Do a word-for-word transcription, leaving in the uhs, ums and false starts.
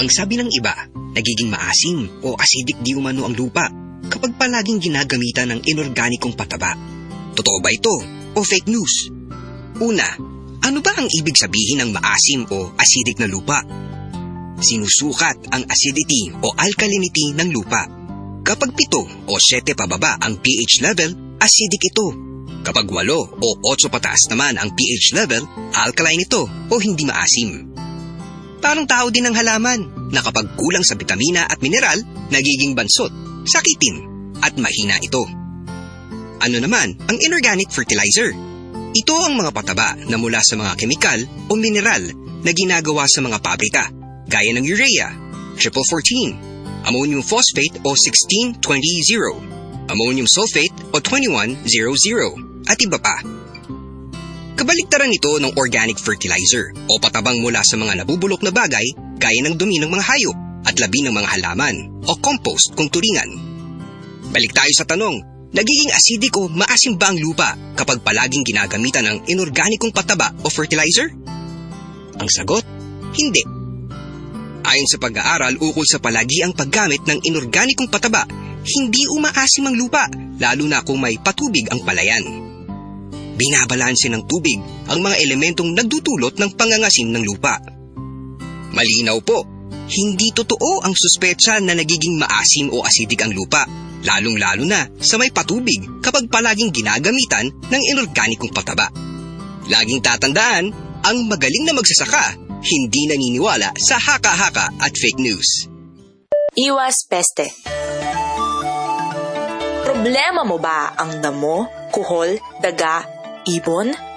Ang sabi ng iba, nagiging maasim o acidic di umano ang lupa kapag palaging ginagamitan ng inorganikong pataba. Totoo ba ito o fake news? Una, ano ba ang ibig sabihin ng maasim o acidic na lupa? Sinusukat ang acidity o alkalinity ng lupa. Kapag pito o siyete pababa ang pH level, acidic ito. Kapag walo o otso pataas naman ang pH level, alkaline ito o hindi maasim. Parang tao din ang halaman na kapag kulang sa bitamina at mineral, nagiging bansot, sakitin at mahina ito. Ano naman ang inorganic fertilizer? Ito ang mga pataba na mula sa mga kemikal o mineral na ginagawa sa mga pabrika, gaya ng urea, triple fourteen, ammonium phosphate o sixteen twenty zero, ammonium sulfate o twenty-one hundred, at iba pa. Kabaligtaran nito ng organic fertilizer o patabang mula sa mga nabubulok na bagay gaya ng dumi ng mga hayop at labi ng mga halaman o compost kung turingan. Balik tayo sa tanong, nagiging acidic o maasim ba ang lupa kapag palaging ginagamitan ng inorganikong pataba o fertilizer? Ang sagot, hindi. Ayon sa pag-aaral ukol sa palagiang paggamit ng inorganikong pataba, hindi umaasim ang lupa, lalo na kung may patubig ang palayan. Binabalanse ng tubig ang mga elementong nagdudulot ng pangangasim ng lupa. Malinaw po, hindi totoo ang suspetsa na nagiging maasim o acidic ang lupa, lalong-lalo na sa may patubig kapag palaging ginagamitan ng inorganikong pataba. Laging tatandaan, ang magaling na magsasaka, hindi naniniwala sa haka-haka at fake news. Iwas peste. Problema mo ba ang damo, kuhol, daga, ibon,